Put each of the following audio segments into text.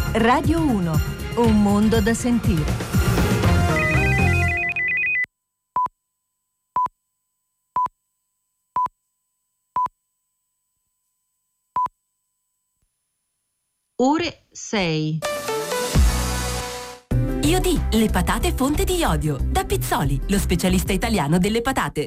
Radio 1, un mondo da sentire. Ore 6. IOD, le patate fonte di iodio. Da Pizzoli, lo specialista italiano delle patate.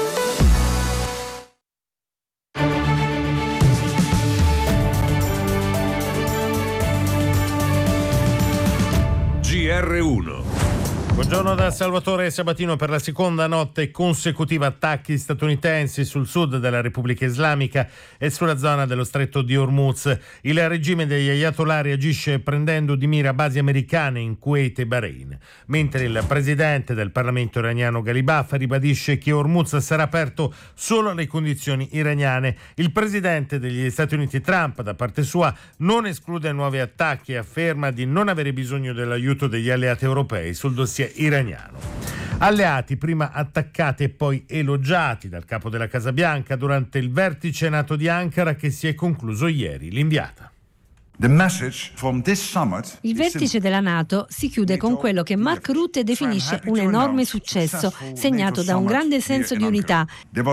GR1. Buongiorno da Salvatore Sabatino. Per la seconda notte consecutiva attacchi statunitensi sul sud della Repubblica Islamica e sulla zona dello stretto di Hormuz. Il regime degli Ayatollah reagisce prendendo di mira basi americane in Kuwait e Bahrain, mentre il presidente del Parlamento iraniano Ghalibaf ribadisce che Hormuz sarà aperto solo alle condizioni iraniane. Il presidente degli Stati Uniti Trump, da parte sua, non esclude nuovi attacchi e afferma di non avere bisogno dell'aiuto degli alleati europei sul dossier iraniano. Alleati prima attaccati e poi elogiati dal capo della Casa Bianca durante il vertice NATO di Ankara che si è concluso ieri. L'inviata. Il vertice della NATO si chiude con quello che Mark Rutte definisce un enorme successo, segnato da un grande senso di unità.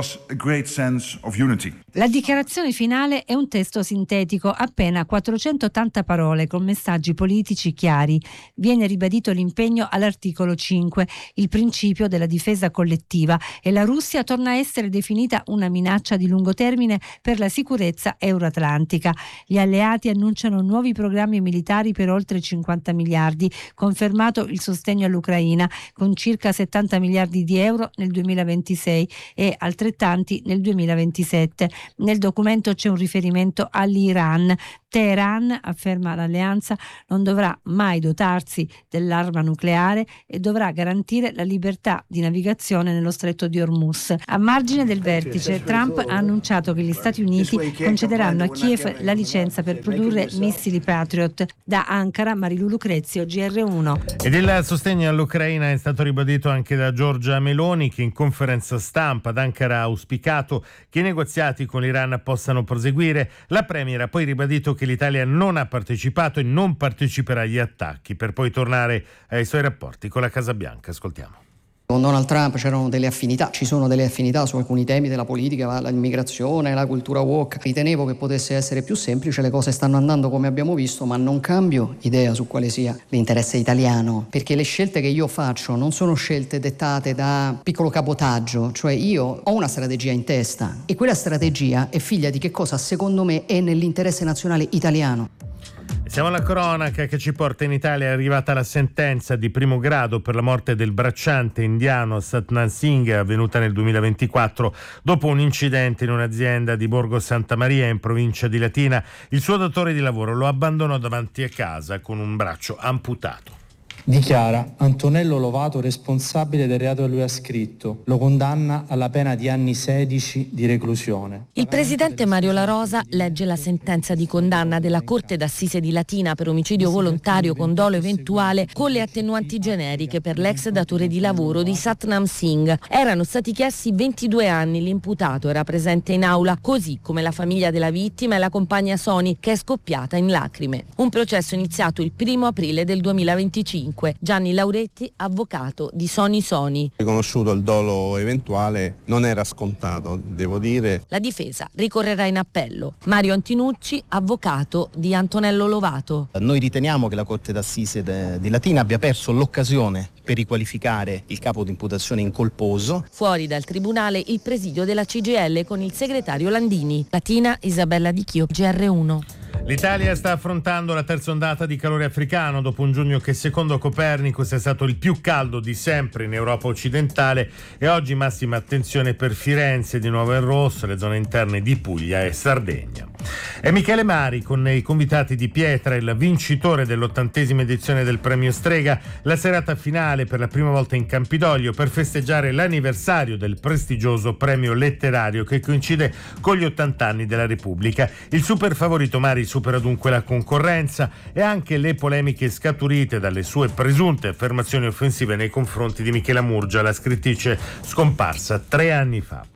La dichiarazione finale è un testo sintetico, appena 480 parole, con messaggi politici chiari. Viene ribadito l'impegno all'articolo 5, il principio della difesa collettiva, e la Russia torna a essere definita una minaccia di lungo termine per la sicurezza euroatlantica. Gli alleati annunciano nuovi programmi militari per oltre 50 miliardi, confermato il sostegno all'Ucraina con circa 70 miliardi di euro nel 2026 e altrettanti nel 2027. Nel documento c'è un riferimento all'Iran. Teheran, afferma l'alleanza, non dovrà mai dotarsi dell'arma nucleare e dovrà garantire la libertà di navigazione nello stretto di Hormuz. A margine del vertice, Trump ha annunciato che gli Stati Uniti concederanno a Kiev la licenza per produrre missili Patriot. Da Ankara, Marilu Lucrezio, GR1. Ed il sostegno all'Ucraina è stato ribadito anche da Giorgia Meloni, che in conferenza stampa ad Ankara ha auspicato che i negoziati con l'Iran possano proseguire. La premier ha poi ribadito che l'Italia non ha partecipato e non parteciperà agli attacchi, per poi tornare ai suoi rapporti con la Casa Bianca. Ascoltiamo. Con Donald Trump c'erano delle affinità, ci sono delle affinità su alcuni temi della politica, l'immigrazione, la cultura woke. Ritenevo che potesse essere più semplice, le cose stanno andando come abbiamo visto, ma non cambio idea su quale sia l'interesse italiano, perché le scelte che io faccio non sono scelte dettate da piccolo cabotaggio, cioè io ho una strategia in testa e quella strategia è figlia di che cosa secondo me è nell'interesse nazionale italiano. Siamo alla cronaca che ci porta in Italia. È arrivata la sentenza di primo grado per la morte del bracciante indiano Satnam Singh, avvenuta nel 2024 dopo un incidente in un'azienda di Borgo Santa Maria in provincia di Latina. Il suo datore di lavoro lo abbandonò davanti a casa con un braccio amputato. Dichiara Antonello Lovato responsabile del reato a lui ascritto. Lo condanna alla pena di anni 16 di reclusione. Il presidente Mario La Rosa legge la sentenza di condanna della Corte d'Assise di Latina per omicidio volontario con dolo eventuale con le attenuanti generiche per l'ex datore di lavoro di Satnam Singh. Erano stati chiesti 22 anni, l'imputato era presente in aula, così come la famiglia della vittima e la compagna Soni, che è scoppiata in lacrime. Un processo iniziato il 1 aprile del 2025. Gianni Lauretti, avvocato di Soni. Riconosciuto il dolo eventuale, non era scontato, devo dire. La difesa ricorrerà in appello. Mario Antinucci, avvocato di Antonello Lovato. Noi riteniamo che la Corte d'Assise di Latina abbia perso l'occasione per riqualificare il capo di imputazione incolposo. Fuori dal tribunale il presidio della CGIL con il segretario Landini. Latina, Isabella Di Chio, GR1. L'Italia sta affrontando la terza ondata di calore africano dopo un giugno che secondo Copernicus è stato il più caldo di sempre in Europa occidentale e oggi massima attenzione per Firenze, di nuovo in rosso, le zone interne di Puglia e Sardegna. È Michele Mari con i convitati di pietra, il vincitore dell'80ª edizione del Premio Strega, la serata finale per la prima volta in Campidoglio per festeggiare l'anniversario del prestigioso premio letterario che coincide con gli 80 anni della Repubblica. Il super favorito Mari supera dunque la concorrenza e anche le polemiche scaturite dalle sue presunte affermazioni offensive nei confronti di Michela Murgia, la scrittrice scomparsa 3 anni fa.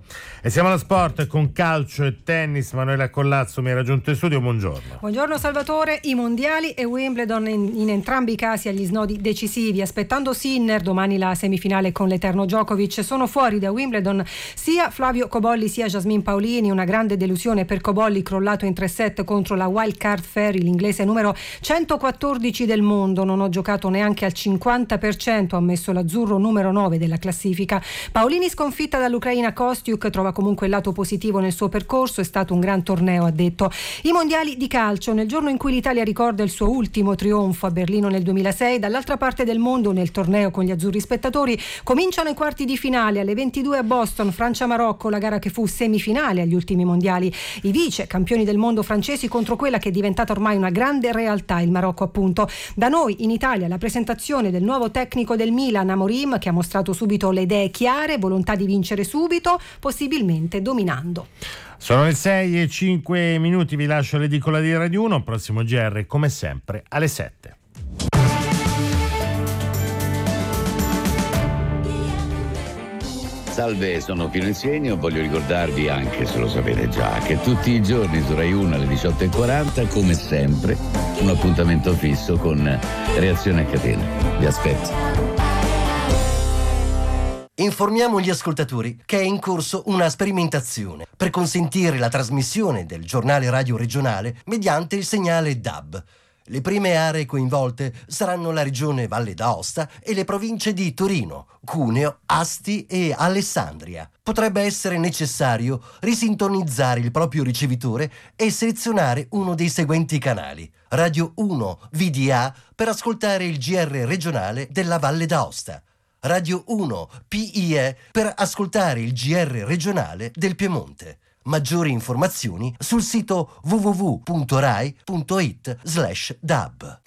E siamo allo sport con calcio e tennis. Manuela Collazzo mi ha raggiunto in studio, buongiorno. Buongiorno Salvatore. I mondiali e Wimbledon in entrambi i casi agli snodi decisivi. Aspettando Sinner, domani la semifinale con l'eterno Djokovic. Sono fuori da Wimbledon sia Flavio Cobolli sia Jasmine Paolini. Una grande delusione per Cobolli, crollato in 3 set contro la Wildcard Ferry, l'inglese numero 114 del mondo. Non ho giocato neanche al 50%, ha ammesso l'azzurro numero 9 della classifica. Paolini sconfitta dall'Ucraina Kostiuk trova comunque il lato positivo nel suo percorso, è stato un gran torneo, ha detto. I mondiali di calcio, nel giorno in cui l'Italia ricorda il suo ultimo trionfo a Berlino nel 2006, dall'altra parte del mondo nel torneo con gli azzurri spettatori cominciano i quarti di finale alle 22 a Boston, Francia-Marocco, la gara che fu semifinale agli ultimi mondiali. I vice campioni del mondo francesi contro quella che è diventata ormai una grande realtà, il Marocco appunto. Da noi in Italia la presentazione del nuovo tecnico del Milan, Amorim, che ha mostrato subito le idee chiare, volontà di vincere subito, possibilmente dominando. Sono le 6:05, vi lascio l'edicola di Radio 1, prossimo GR come sempre alle 7. Salve, sono Pino Insegno, voglio ricordarvi, anche se lo sapete già, che tutti i giorni su Rai 1 alle 18:40, come sempre, un appuntamento fisso con Reazione a Catena. Vi aspetto. Informiamo gli ascoltatori che è in corso una sperimentazione per consentire la trasmissione del giornale radio regionale mediante il segnale DAB. Le prime aree coinvolte saranno la regione Valle d'Aosta e le province di Torino, Cuneo, Asti e Alessandria. Potrebbe essere necessario risintonizzare il proprio ricevitore e selezionare uno dei seguenti canali: Radio 1 VDA per ascoltare il GR regionale della Valle d'Aosta, Radio 1 PIE per ascoltare il GR regionale del Piemonte. Maggiori informazioni sul sito www.rai.it/dab.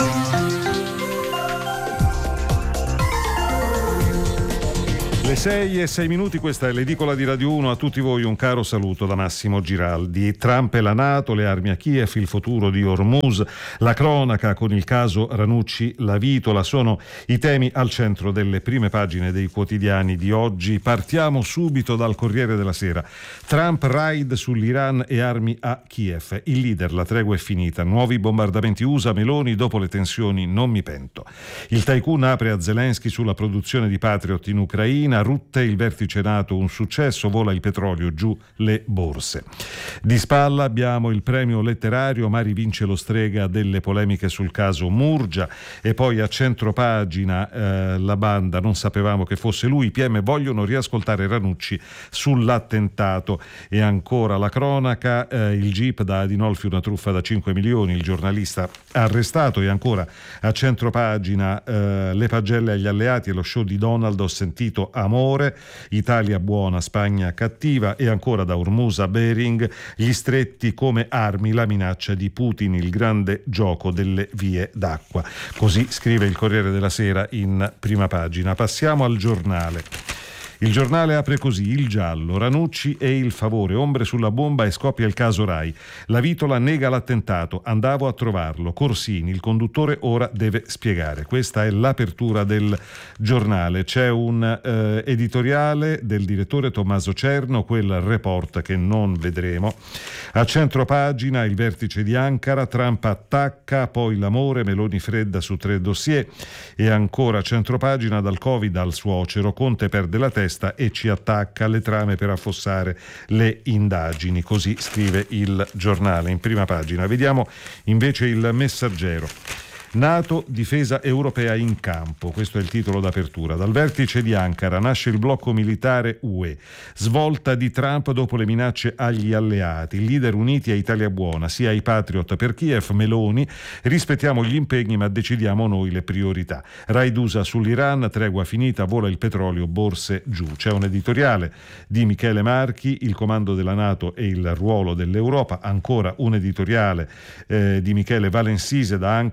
Le 6:06, questa è l'edicola di Radio 1. A tutti voi un caro saluto da Massimo Giraldi. Trump e la NATO, le armi a Kiev, il futuro di Hormuz, la cronaca con il caso Ranucci La Vitola sono i temi al centro delle prime pagine dei quotidiani di oggi. Partiamo subito dal Corriere della Sera. Trump raid sull'Iran e armi a Kiev. Il leader, la tregua è finita. Nuovi bombardamenti USA, Meloni, dopo le tensioni non mi pento. Il tycoon apre a Zelensky sulla produzione di Patriot in Ucraina. Rutte, il vertice NATO un successo, vola il petrolio, giù le borse. Di spalla abbiamo il premio letterario, Mari vince lo Strega delle polemiche sul caso Murgia, e poi a centropagina la banda, non sapevamo che fosse lui, i PM vogliono riascoltare Ranucci sull'attentato, e ancora la cronaca, il GIP dà a Adinolfi una truffa da 5 milioni, il giornalista arrestato, e ancora a centropagina le pagelle agli alleati e lo show di Donald, ho sentito amore, Italia buona, Spagna cattiva, e ancora da Hormuz a Bering, gli stretti come armi, la minaccia di Putin, il grande gioco delle vie d'acqua. Così scrive il Corriere della Sera in prima pagina. Passiamo al Giornale. Il Giornale apre così: il giallo, Ranucci e il favore, ombre sulla bomba e scoppia il caso Rai. La Vitola nega l'attentato, andavo a trovarlo. Corsini, il conduttore ora deve spiegare. Questa è l'apertura del Giornale. C'è un editoriale del direttore Tommaso Cerno, quel report che non vedremo. A centropagina il vertice di Ankara, Trump attacca, poi l'amore, Meloni fredda su 3 dossier, e ancora a centropagina dal Covid al suocero, Conte perde la testa e ci attacca, le trame per affossare le indagini. Così scrive il Giornale in prima pagina. Vediamo invece il Messaggero. NATO, difesa europea in campo, questo è il titolo d'apertura. Dal vertice di Ankara nasce il blocco militare UE, svolta di Trump dopo le minacce agli alleati, leader uniti a Italia buona, sia ai Patriot per Kiev, Meloni, rispettiamo gli impegni ma decidiamo noi le priorità. Raid USA sull'Iran, tregua finita, vola il petrolio, borse giù. C'è un editoriale di Michele Marchi, il comando della NATO e il ruolo dell'Europa, ancora un editoriale di Michele Valensise da Ankara, un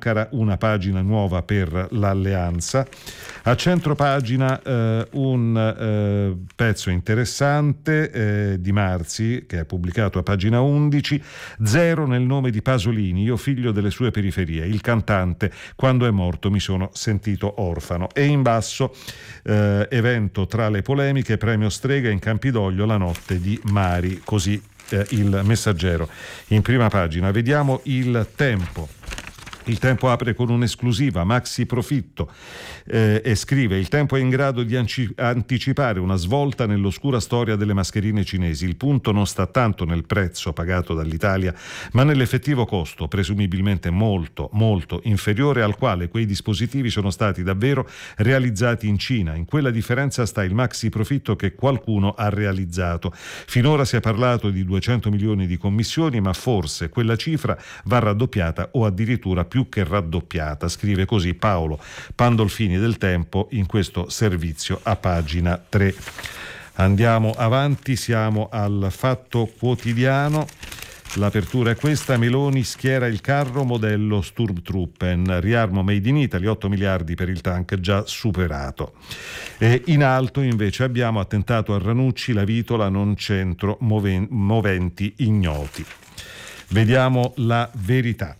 una pagina nuova per l'alleanza. A centropagina un pezzo interessante di Marzi, che è pubblicato a pagina 11, Zero nel nome di Pasolini, io figlio delle sue periferie, il cantante, quando è morto mi sono sentito orfano. E in basso evento tra le polemiche, premio Strega in Campidoglio, la notte di Mari, così il Messaggero in prima pagina. Vediamo il Tempo. Il Tempo apre con un'esclusiva, maxi profitto, e scrive: il Tempo è in grado di anticipare una svolta nell'oscura storia delle mascherine cinesi. Il punto non sta tanto nel prezzo pagato dall'Italia, ma nell'effettivo costo, presumibilmente molto, molto inferiore al quale quei dispositivi sono stati davvero realizzati in Cina. In quella differenza sta il maxi profitto che qualcuno ha realizzato. Finora si è parlato di 200 milioni di commissioni, ma forse quella cifra va raddoppiata o addirittura più che raddoppiata, scrive così Paolo Pandolfini del Tempo in questo servizio a pagina 3. Andiamo avanti, siamo al Fatto Quotidiano. L'apertura è questa: Meloni schiera il carro modello Sturmtruppen, riarmo made in Italy, 8 miliardi per il tank già superato. E in alto invece abbiamo attentato a Ranucci, la vitola, non centro, moventi ignoti. Vediamo La Verità.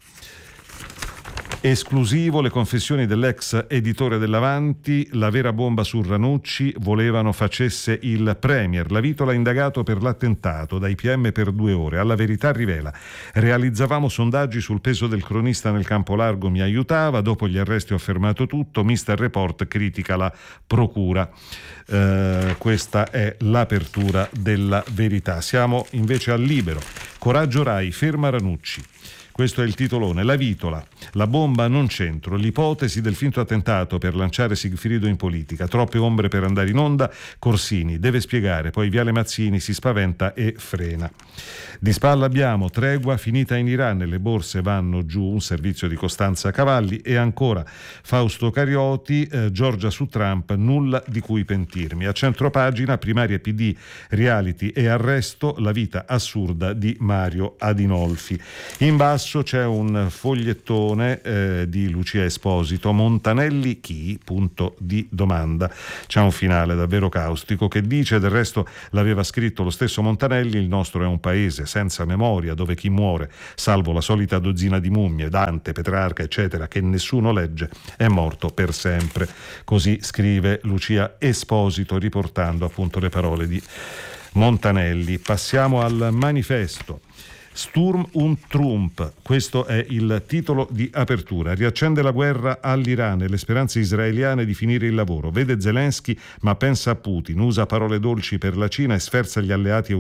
Esclusivo, le confessioni dell'ex editore dell'Avanti, la vera bomba su Ranucci, volevano facesse il premier. La vitola indagato per l'attentato, dai PM per 2 ore. Alla Verità rivela: realizzavamo sondaggi sul peso del cronista nel campo largo, mi aiutava, dopo gli arresti ho fermato tutto, Mister Report critica la procura. Questa è l'apertura della Verità. Siamo invece al Libero. Coraggio Rai, ferma Ranucci. Questo è il titolone. La vitola, la bomba non centro, l'ipotesi del finto attentato per lanciare Sigfrido in politica, troppe ombre per andare in onda, Corsini deve spiegare, poi Viale Mazzini si spaventa e frena. Di spalla abbiamo tregua finita in Iran, le borse vanno giù, un servizio di Costanza Cavalli, e ancora Fausto Carioti, Giorgia su Trump, nulla di cui pentirmi. A centropagina, primarie PD, reality e arresto, la vita assurda di Mario Adinolfi. In basso c'è un fogliettone di Lucia Esposito, Montanelli chi? Punto di domanda. C'è un finale davvero caustico che dice: del resto l'aveva scritto lo stesso Montanelli, il nostro è un paese senza memoria dove chi muore, salvo la solita dozzina di mummie, Dante, Petrarca eccetera, che nessuno legge, è morto per sempre. Così scrive Lucia Esposito, riportando appunto le parole di Montanelli. Passiamo al Manifesto. Sturm und Trump, questo è il titolo di apertura. Riaccende la guerra all'Iran e le speranze israeliane di finire il lavoro. Vede Zelensky ma pensa a Putin, usa parole dolci per la Cina e sferza gli alleati